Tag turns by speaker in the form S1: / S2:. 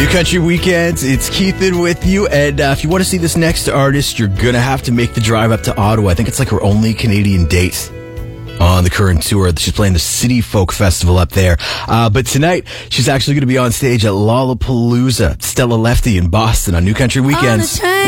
S1: Country Weekends, it's Keithan with you, and if you want to see this next artist, you're going to have to make the drive up to Ottawa. I think it's like her only Canadian date on the current tour. She's playing the City Folk Festival up there. But tonight, she's actually going to be on stage at Lollapalooza. Stella Lefty in Boston on New Country Weekends.